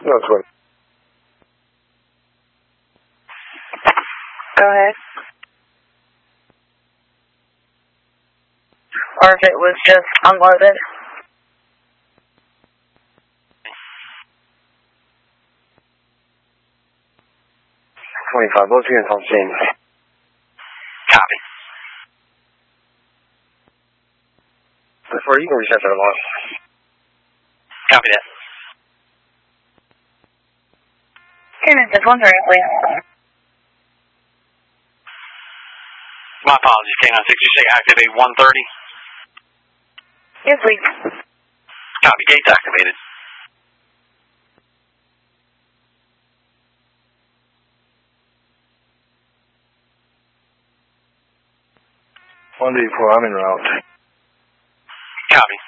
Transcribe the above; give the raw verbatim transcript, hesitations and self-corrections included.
No, it's good. Go ahead. Or if it was just unloaded. twenty-five, both units on scene. Copy. Before you can reset that alarm. Copy that. Unit just wondering, please. My apologies, K nine six. You say activate one thirty? Yes, please. Copy. Gates activated. one eighty-four, I'm en route. Copy.